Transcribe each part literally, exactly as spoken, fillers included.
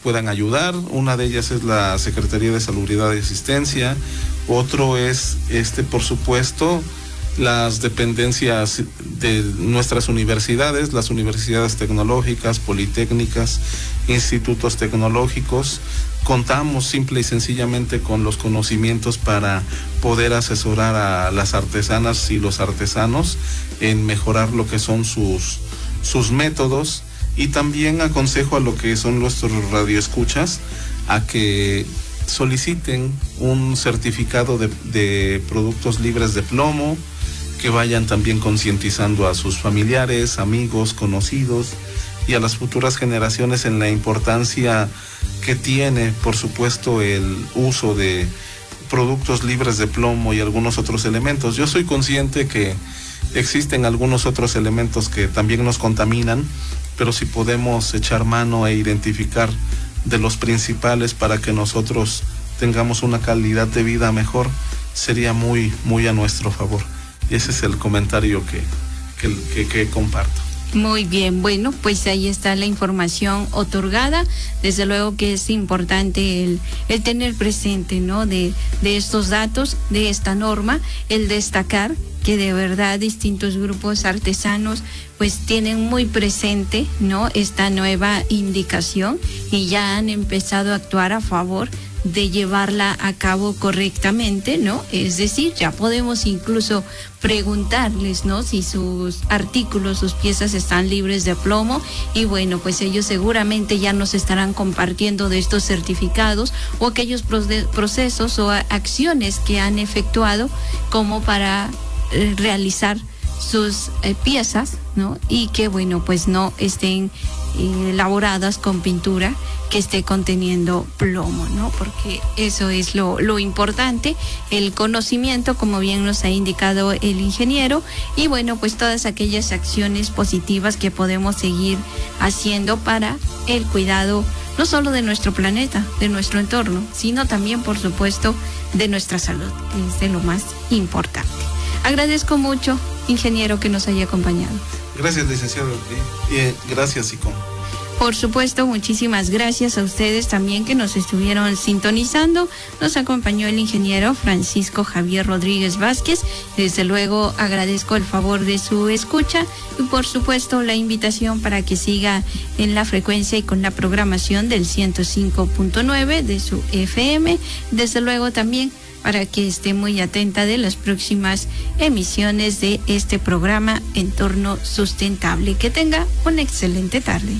puedan ayudar. Una de ellas es la Secretaría de Salubridad y Asistencia. Otro es, este, por supuesto, las dependencias de nuestras universidades, las universidades tecnológicas, politécnicas, institutos tecnológicos. Contamos simple y sencillamente con los conocimientos para poder asesorar a las artesanas y los artesanos en mejorar lo que son sus, sus métodos, y también aconsejo a lo que son nuestros radioescuchas a que soliciten un certificado de, de productos libres de plomo, que vayan también concientizando a sus familiares, amigos, conocidos y a las futuras generaciones en la importancia que tiene, por supuesto, el uso de productos libres de plomo y algunos otros elementos. Yo soy consciente que existen algunos otros elementos que también nos contaminan, pero si podemos echar mano e identificar de los principales para que nosotros tengamos una calidad de vida mejor, sería muy, muy a nuestro favor. Y ese es el comentario que, que, que, que comparto. Muy bien, bueno, pues ahí está la información otorgada. Desde luego que es importante el, el tener presente, ¿no? De, de estos datos, de esta norma, el destacar que de verdad distintos grupos artesanos pues tienen muy presente, ¿no?, esta nueva indicación y ya han empezado a actuar a favor de llevarla a cabo correctamente, ¿no? Es decir, ya podemos incluso preguntarles, ¿no?, si sus artículos, sus piezas están libres de plomo, y bueno, pues ellos seguramente ya nos estarán compartiendo de estos certificados o aquellos procesos o acciones que han efectuado como para eh, realizar sus eh, piezas, ¿no? Y que bueno, pues no estén eh, elaboradas con pintura que esté conteniendo plomo, ¿no? Porque eso es lo, lo importante, el conocimiento, como bien nos ha indicado el ingeniero, y bueno, pues todas aquellas acciones positivas que podemos seguir haciendo para el cuidado no solo de nuestro planeta, de nuestro entorno, sino también, por supuesto, de nuestra salud, que es de lo más importante. Agradezco mucho, ingeniero, que nos haya acompañado. Gracias, licenciado. Y gracias, Sicom. Por supuesto, muchísimas gracias a ustedes también que nos estuvieron sintonizando. Nos acompañó el ingeniero Francisco Javier Rodríguez Vázquez. Desde luego agradezco el favor de su escucha y por supuesto la invitación para que siga en la frecuencia y con la programación del ciento cinco punto nueve de su F M. Desde luego también para que esté muy atenta de las próximas emisiones de este programa Entorno Sustentable. Que tenga una excelente tarde.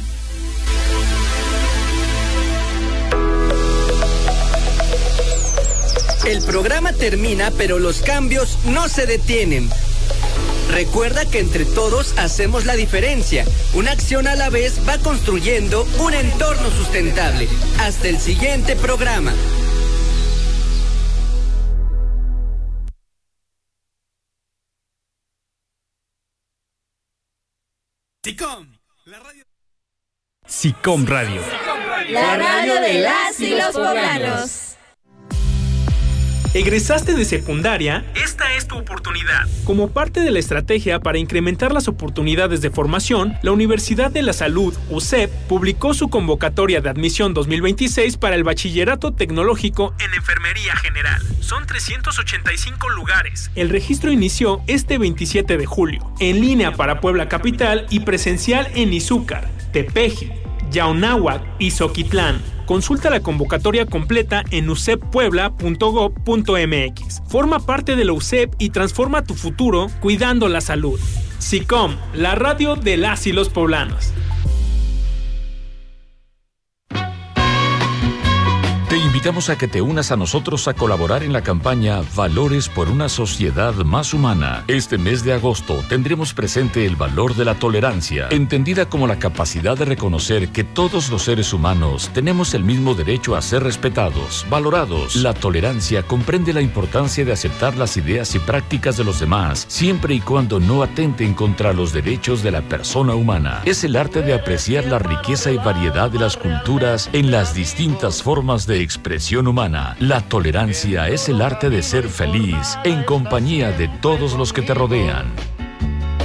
El programa termina, pero los cambios no se detienen. Recuerda que entre todos hacemos la diferencia. Una acción a la vez va construyendo un entorno sustentable. Hasta el siguiente programa. Sicom, la radio. Sicom Radio. La radio de las y los poblanos. ¿Egresaste de secundaria? Esta es tu oportunidad. Como parte de la estrategia para incrementar las oportunidades de formación, la Universidad de la Salud, U C E P, publicó su convocatoria de admisión dos mil veintiséis para el Bachillerato Tecnológico en Enfermería General. Son trescientos ochenta y cinco lugares. El registro inició este veintisiete de julio, en línea para Puebla Capital y presencial en Izúcar, Tepeji, Yaunáhuac y Zoquitlán. Consulta la convocatoria completa en u c e p puebla punto gob punto m x. Forma parte de la U C E P y transforma tu futuro cuidando la salud. Sicom, la radio de las y los poblanos. Te invitamos a que te unas a nosotros a colaborar en la campaña Valores por una sociedad más humana. Este mes de agosto tendremos presente el valor de la tolerancia, entendida como la capacidad de reconocer que todos los seres humanos tenemos el mismo derecho a ser respetados, valorados. La tolerancia comprende la importancia de aceptar las ideas y prácticas de los demás, siempre y cuando no atenten contra los derechos de la persona humana. Es el arte de apreciar la riqueza y variedad de las culturas en las distintas formas de expresión humana. La tolerancia es el arte de ser feliz en compañía de todos los que te rodean.